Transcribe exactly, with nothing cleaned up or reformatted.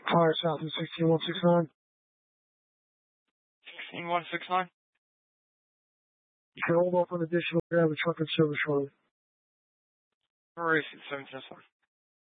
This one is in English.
Fire Southeast sixteen one six nine. sixteen one six nine. You can hold off on additional grab a truck and service shortly. Racing seven ten seven.